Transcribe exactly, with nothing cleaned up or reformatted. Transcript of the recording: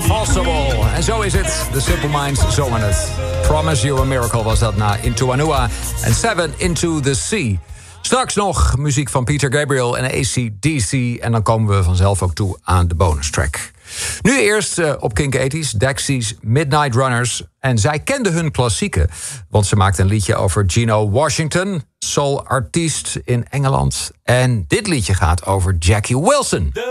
Impossible. En zo is het. The Simple Minds zongen het. Promise You a Miracle was dat na Into Anua. En Seven Into the Sea. Straks nog muziek van Peter Gabriel en A C D C. En dan komen we vanzelf ook toe aan de bonus track. Nu eerst uh, op Kink tachtig's, Dexys Midnight Runners. En zij kenden hun klassieken, want ze maakten een liedje over Gino Washington, soul-artiest in Engeland. En dit liedje gaat over Jackie Wilson.